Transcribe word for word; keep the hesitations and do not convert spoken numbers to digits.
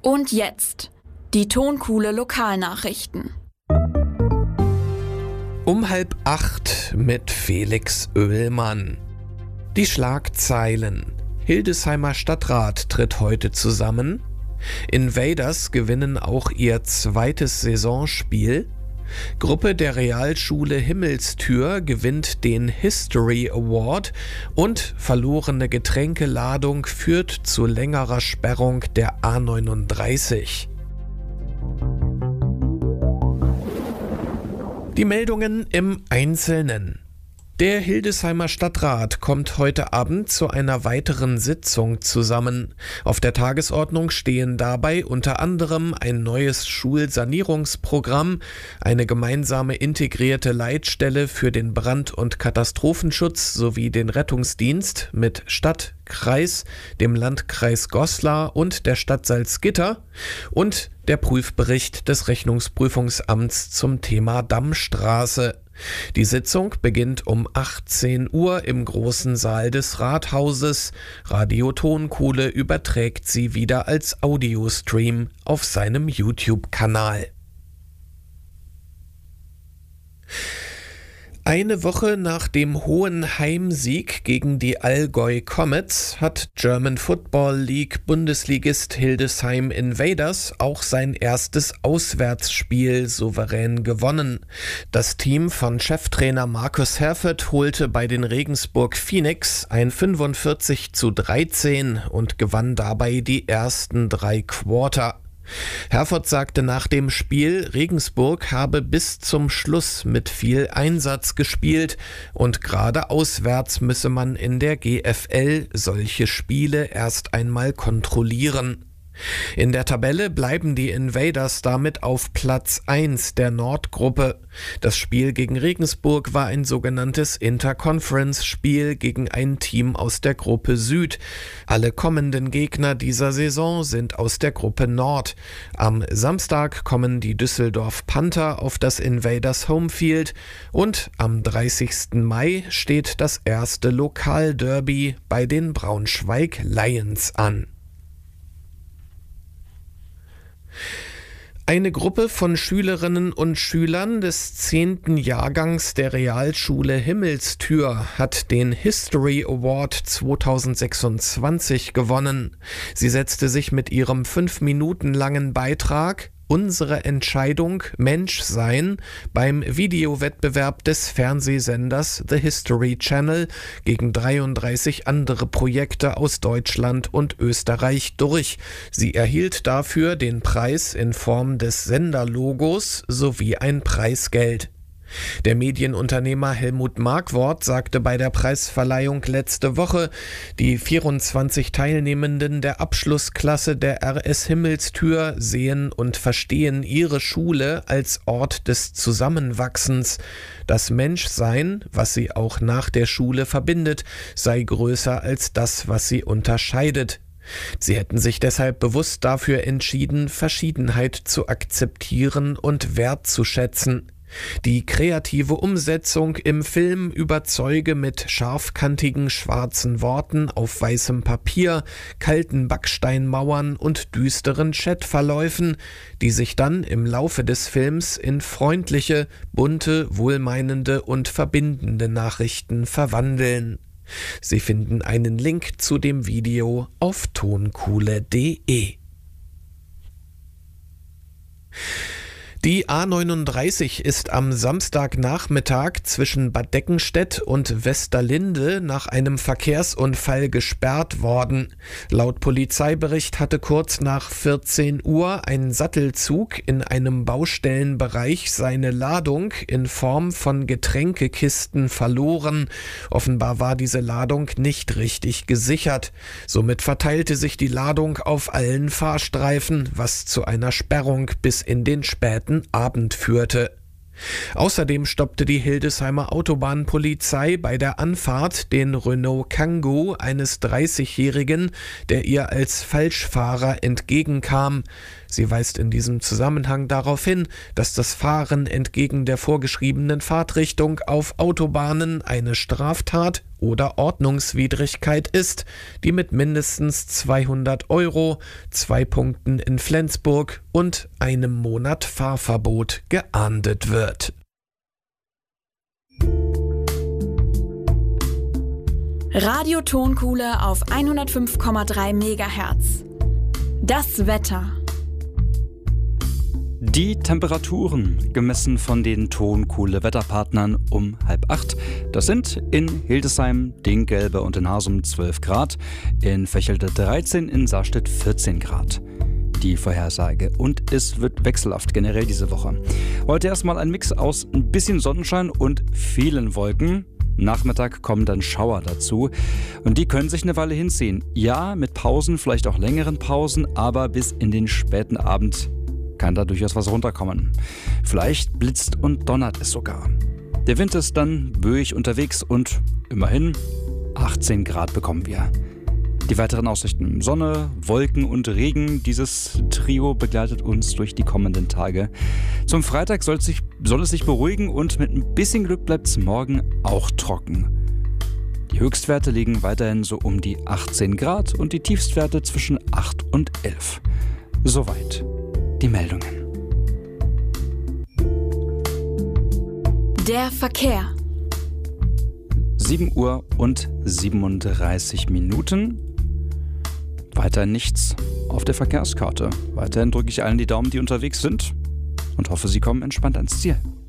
Und jetzt die Tonkuhle Lokalnachrichten. Um halb acht mit Felix Oehlmann. Die Schlagzeilen. Hildesheimer Stadtrat tritt heute zusammen. Invaders gewinnen auch ihr zweites Saisonspiel. Gruppe der Realschule Himmelstür gewinnt den History Award und verlorene Getränkeladung führt zu längerer Sperrung der A neununddreißig. Die Meldungen im Einzelnen. Der Hildesheimer Stadtrat kommt heute Abend zu einer weiteren Sitzung zusammen. Auf der Tagesordnung stehen dabei unter anderem ein neues Schulsanierungsprogramm, eine gemeinsame integrierte Leitstelle für den Brand- und Katastrophenschutz sowie den Rettungsdienst mit Stadt, Kreis, dem Landkreis Goslar und der Stadt Salzgitter und der Prüfbericht des Rechnungsprüfungsamts zum Thema Dammstraße. Die Sitzung beginnt um achtzehn Uhr im großen Saal des Rathauses. Radio Tonkuhle überträgt sie wieder als Audiostream auf seinem YouTube-Kanal. Eine Woche nach dem hohen Heimsieg gegen die Allgäu Comets hat German Football League Bundesligist Hildesheim Invaders auch sein erstes Auswärtsspiel souverän gewonnen. Das Team von Cheftrainer Markus Herford holte bei den Regensburg Phoenix ein fünfundvierzig zu dreizehn und gewann dabei die ersten drei Quarter. Herford sagte nach dem Spiel, Regensburg habe bis zum Schluss mit viel Einsatz gespielt und gerade auswärts müsse man in der G F L solche Spiele erst einmal kontrollieren. In der Tabelle bleiben die Invaders damit auf Platz eins der Nordgruppe. Das Spiel gegen Regensburg war ein sogenanntes Interconference-Spiel gegen ein Team aus der Gruppe Süd. Alle kommenden Gegner dieser Saison sind aus der Gruppe Nord. Am Samstag kommen die Düsseldorf Panther auf das Invaders Homefield und am dreißigsten Mai steht das erste Lokalderby bei den Braunschweig Lions an. Eine Gruppe von Schülerinnen und Schülern des zehnten Jahrgangs der Realschule Himmelstür hat den History Award zweitausendsechsundzwanzig gewonnen. Sie setzte sich mit ihrem fünf Minuten langen Beitrag Unsere Entscheidung Menschsein beim Videowettbewerb des Fernsehsenders The History Channel gegen dreiunddreißig andere Projekte aus Deutschland und Österreich durch. Sie erhielt dafür den Preis in Form des Senderlogos sowie ein Preisgeld. Der Medienunternehmer Helmut Markwort sagte bei der Preisverleihung letzte Woche, die vierundzwanzig Teilnehmenden der Abschlussklasse der R S Himmelstür sehen und verstehen ihre Schule als Ort des Zusammenwachsens. Das Menschsein, was sie auch nach der Schule verbindet, sei größer als das, was sie unterscheidet. Sie hätten sich deshalb bewusst dafür entschieden, Verschiedenheit zu akzeptieren und wertzuschätzen. Die kreative Umsetzung im Film überzeuge mit scharfkantigen schwarzen Worten auf weißem Papier, kalten Backsteinmauern und düsteren Chatverläufen, die sich dann im Laufe des Films in freundliche, bunte, wohlmeinende und verbindende Nachrichten verwandeln. Sie finden einen Link zu dem Video auf tonkuhle punkt de. Die A neununddreißig ist am Samstagnachmittag zwischen Bad Deckenstedt und Westerlinde nach einem Verkehrsunfall gesperrt worden. Laut Polizeibericht hatte kurz nach vierzehn Uhr ein Sattelzug in einem Baustellenbereich seine Ladung in Form von Getränkekisten verloren. Offenbar war diese Ladung nicht richtig gesichert. Somit verteilte sich die Ladung auf allen Fahrstreifen, was zu einer Sperrung bis in den späten Abend führte. Außerdem stoppte die Hildesheimer Autobahnpolizei bei der Anfahrt den Renault Kangoo eines dreißigjährigen, der ihr als Falschfahrer entgegenkam. Sie weist in diesem Zusammenhang darauf hin, dass das Fahren entgegen der vorgeschriebenen Fahrtrichtung auf Autobahnen eine Straftat oder Ordnungswidrigkeit ist, die mit mindestens zweihundert Euro, zwei Punkten in Flensburg und einem Monat Fahrverbot geahndet wird. Radio-Tonkuhle auf hundertfünf Komma drei Megahertz. Das Wetter. Die Temperaturen, gemessen von den Tonkuhle-Wetterpartnern um halb acht. Das sind in Hildesheim, Dinkgelbe und in Hasum zwölf Grad, in Vechelde dreizehn, in Sarstedt vierzehn Grad. Die Vorhersage. Und es wird wechselhaft generell diese Woche. Heute erstmal ein Mix aus ein bisschen Sonnenschein und vielen Wolken. Nachmittag kommen dann Schauer dazu und die können sich eine Weile hinziehen. Ja, mit Pausen, vielleicht auch längeren Pausen, aber bis in den späten Abend kann da durchaus was runterkommen. Vielleicht blitzt und donnert es sogar. Der Wind ist dann böig unterwegs und immerhin achtzehn Grad bekommen wir. Die weiteren Aussichten: Sonne, Wolken und Regen. Dieses Trio begleitet uns durch die kommenden Tage. Zum Freitag soll es sich, soll es sich beruhigen und mit ein bisschen Glück bleibt es morgen auch trocken. Die Höchstwerte liegen weiterhin so um die achtzehn Grad und die Tiefstwerte zwischen acht und elf. Soweit die Meldungen. Der Verkehr. sieben Uhr und siebenunddreißig Minuten. Weiterhin nichts auf der Verkehrskarte. Weiterhin drücke ich allen die Daumen, die unterwegs sind und hoffe, sie kommen entspannt ans Ziel.